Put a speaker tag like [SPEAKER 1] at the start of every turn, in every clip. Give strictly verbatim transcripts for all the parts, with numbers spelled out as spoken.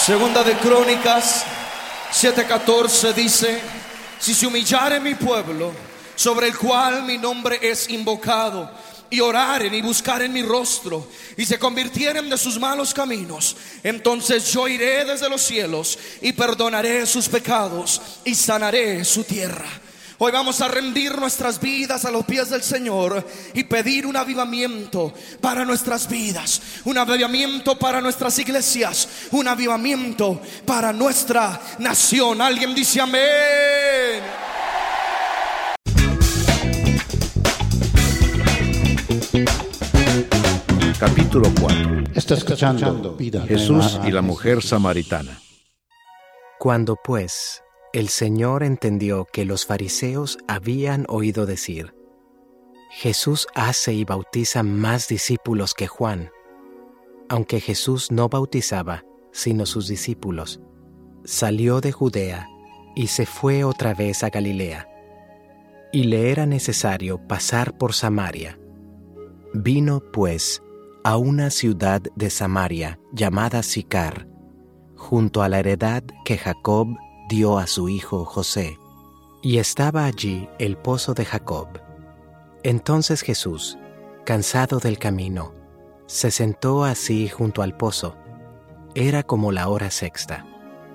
[SPEAKER 1] Segunda de Crónicas siete catorce dice: si se humillare mi pueblo, sobre el cual mi nombre es invocado, y oraren y buscaren mi rostro, y se convirtieren de sus malos caminos, entonces yo iré desde los cielos y perdonaré sus pecados y sanaré su tierra. Hoy vamos a rendir nuestras vidas a los pies del Señor y pedir un avivamiento para nuestras vidas, un avivamiento para nuestras iglesias, un avivamiento para nuestra nación. Alguien dice amén.
[SPEAKER 2] Capítulo cuatro.
[SPEAKER 3] Está escuchando
[SPEAKER 2] Jesús y la mujer samaritana.
[SPEAKER 4] Cuando pues el Señor entendió que los fariseos habían oído decir: Jesús hace y bautiza más discípulos que Juan, aunque Jesús no bautizaba, sino sus discípulos, salió de Judea y se fue otra vez a Galilea, y le era necesario pasar por Samaria. Vino, pues, a una ciudad de Samaria llamada Sicar, junto a la heredad que Jacob dio a su hijo José, y estaba allí el pozo de Jacob. Entonces Jesús, cansado del camino, se sentó así junto al pozo. Era como la hora sexta.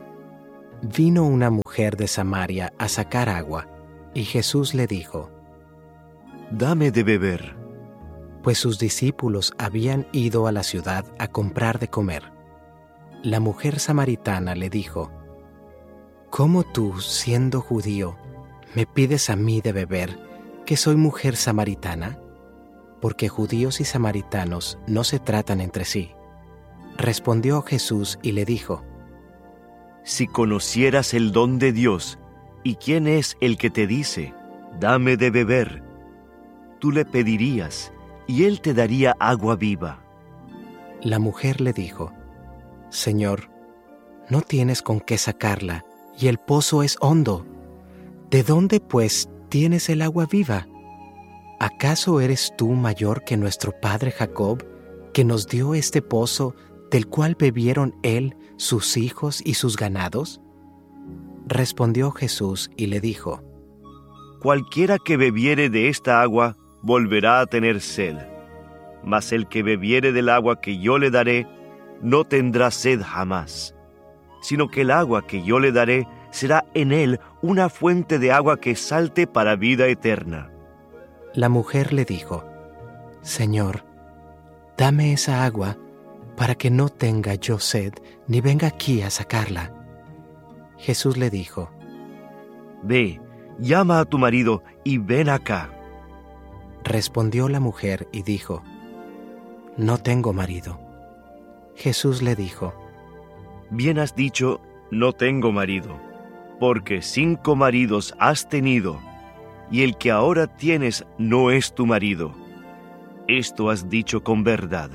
[SPEAKER 4] Vino una mujer de Samaria a sacar agua, y Jesús le dijo:
[SPEAKER 5] Dame de beber.
[SPEAKER 4] Pues sus discípulos habían ido a la ciudad a comprar de comer. La mujer samaritana le dijo: ¿Cómo tú, siendo judío, me pides a mí de beber, que soy mujer samaritana? Porque judíos y samaritanos no se tratan entre sí. Respondió Jesús y le dijo:
[SPEAKER 5] Si conocieras el don de Dios, y quién es el que te dice, dame de beber, tú le pedirías, y él te daría agua viva.
[SPEAKER 4] La mujer le dijo: Señor, no tienes con qué sacarla, y el pozo es hondo. ¿De dónde, pues, tienes el agua viva? ¿Acaso eres tú mayor que nuestro padre Jacob, que nos dio este pozo, del cual bebieron él, sus hijos y sus ganados? Respondió Jesús y le dijo:
[SPEAKER 5] Cualquiera que bebiere de esta agua, volverá a tener sed. Mas el que bebiere del agua que yo le daré, no tendrá sed jamás, sino que el agua que yo le daré será en él una fuente de agua que salte para vida eterna.
[SPEAKER 4] La mujer le dijo: Señor, dame esa agua, para que no tenga yo sed, ni venga aquí a sacarla. Jesús le dijo:
[SPEAKER 5] Ve, llama a tu marido y ven acá.
[SPEAKER 4] Respondió la mujer y dijo: No tengo marido. Jesús le dijo:
[SPEAKER 5] Bien has dicho, no tengo marido, porque cinco maridos has tenido, y el que ahora tienes no es tu marido. Esto has dicho con verdad.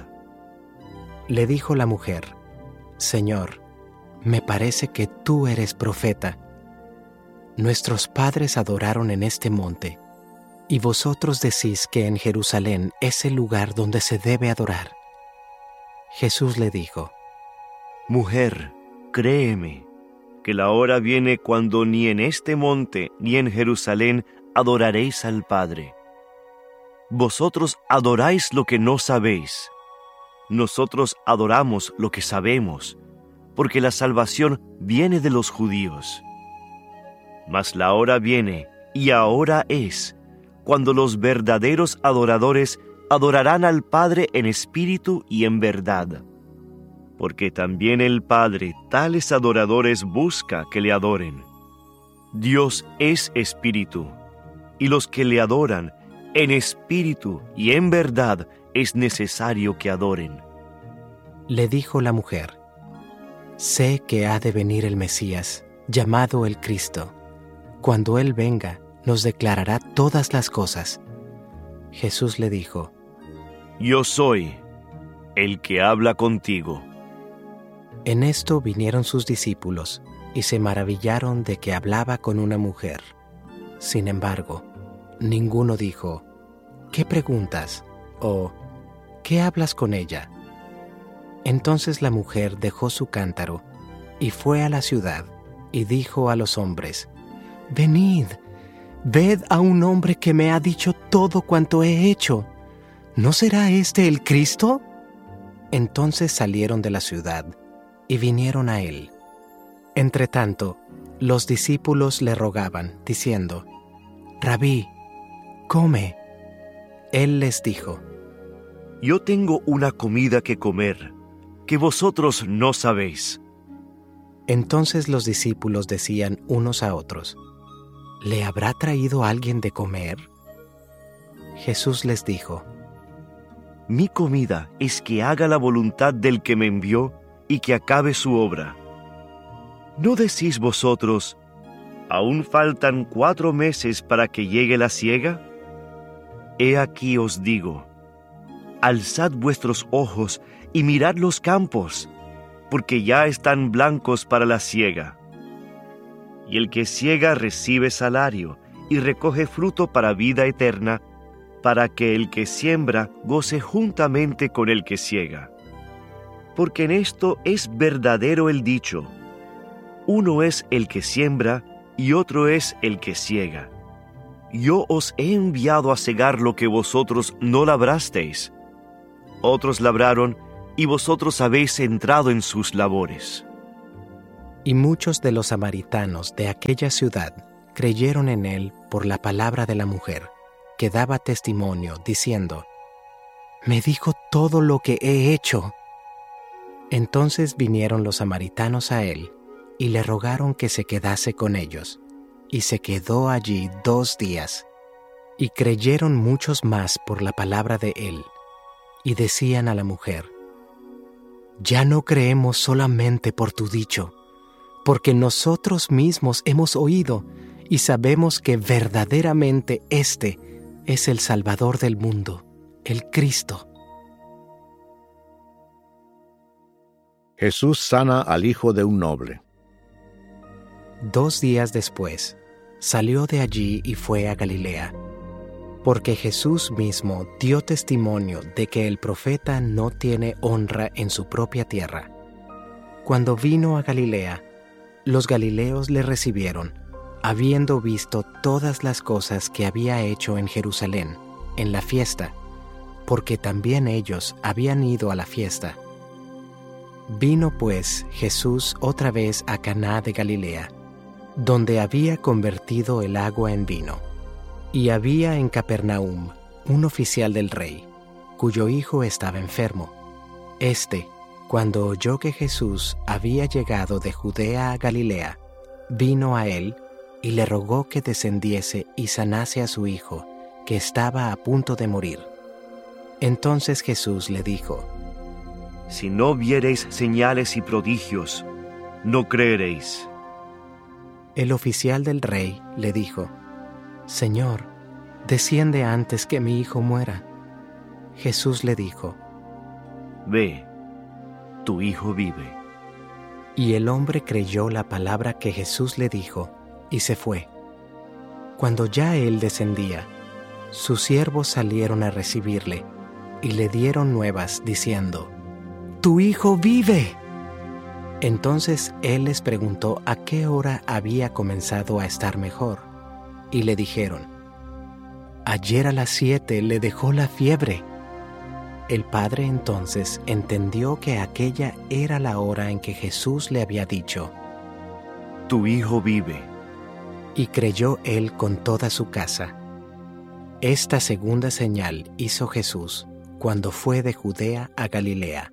[SPEAKER 4] Le dijo la mujer: Señor, me parece que tú eres profeta. Nuestros padres adoraron en este monte, y vosotros decís que en Jerusalén es el lugar donde se debe adorar. Jesús le dijo:
[SPEAKER 5] Mujer, créeme, que la hora viene cuando ni en este monte ni en Jerusalén adoraréis al Padre. Vosotros adoráis lo que no sabéis. Nosotros adoramos lo que sabemos, porque la salvación viene de los judíos. Mas la hora viene, y ahora es, cuando los verdaderos adoradores adorarán al Padre en espíritu y en verdad. Porque también el Padre tales adoradores busca que le adoren. Dios es espíritu, y los que le adoran en espíritu y en verdad es necesario que adoren.
[SPEAKER 4] Le dijo la mujer: Sé que ha de venir el Mesías, llamado el Cristo. Cuando Él venga, nos declarará todas las cosas. Jesús le dijo:
[SPEAKER 5] Yo soy el que habla contigo.
[SPEAKER 4] En esto vinieron sus discípulos, y se maravillaron de que hablaba con una mujer. Sin embargo, ninguno dijo: ¿Qué preguntas? O ¿qué hablas con ella? Entonces la mujer dejó su cántaro y fue a la ciudad, y dijo a los hombres: «Venid, ved a un hombre que me ha dicho todo cuanto he hecho. ¿No será este el Cristo?». Entonces salieron de la ciudad, y vinieron a él. Entretanto, los discípulos le rogaban, diciendo: «Rabí, come». Él les dijo:
[SPEAKER 5] Yo tengo una comida que comer, que vosotros no sabéis.
[SPEAKER 4] Entonces los discípulos decían unos a otros: ¿Le habrá traído alguien de comer? Jesús les dijo:
[SPEAKER 5] Mi comida es que haga la voluntad del que me envió y que acabe su obra. ¿No decís vosotros: aún faltan cuatro meses para que llegue la siega? He aquí os digo: alzad vuestros ojos y mirad los campos, porque ya están blancos para la siega. Y el que siega recibe salario y recoge fruto para vida eterna, para que el que siembra goce juntamente con el que siega. Porque en esto es verdadero el dicho: uno es el que siembra y otro es el que siega. Yo os he enviado a segar lo que vosotros no labrasteis. Otros labraron, y vosotros habéis entrado en sus labores.
[SPEAKER 4] Y muchos de los samaritanos de aquella ciudad creyeron en él por la palabra de la mujer, que daba testimonio, diciendo: «Me dijo todo lo que he hecho». Entonces vinieron los samaritanos a él, y le rogaron que se quedase con ellos, y se quedó allí dos días. Y creyeron muchos más por la palabra de él, y decían a la mujer: «Ya no creemos solamente por tu dicho, porque nosotros mismos hemos oído y sabemos que verdaderamente este es el Salvador del mundo, el Cristo».
[SPEAKER 2] Jesús sana al hijo de un noble.
[SPEAKER 4] Dos días después, salió de allí y fue a Galilea, porque Jesús mismo dio testimonio de que el profeta no tiene honra en su propia tierra. Cuando vino a Galilea, los galileos le recibieron, habiendo visto todas las cosas que había hecho en Jerusalén, en la fiesta, porque también ellos habían ido a la fiesta. Vino pues Jesús otra vez a Caná de Galilea, donde había convertido el agua en vino. Y había en Capernaum un oficial del rey, cuyo hijo estaba enfermo. Este, cuando oyó que Jesús había llegado de Judea a Galilea, vino a él y le rogó que descendiese y sanase a su hijo, que estaba a punto de morir. Entonces Jesús le dijo:
[SPEAKER 5] Si no viereis señales y prodigios, no creeréis.
[SPEAKER 4] El oficial del rey le dijo: Señor, desciende antes que mi hijo muera. Jesús le dijo:
[SPEAKER 5] Ve, tu hijo vive.
[SPEAKER 4] Y el hombre creyó la palabra que Jesús le dijo, y se fue. Cuando ya él descendía, sus siervos salieron a recibirle, y le dieron nuevas, diciendo: ¡Tu hijo vive! Entonces él les preguntó a qué hora había comenzado a estar mejor, y le dijeron: Ayer a las siete le dejó la fiebre. El padre entonces entendió que aquella era la hora en que Jesús le había dicho:
[SPEAKER 5] Tu hijo vive.
[SPEAKER 4] Y creyó él con toda su casa. Esta segunda señal hizo Jesús cuando fue de Judea a Galilea,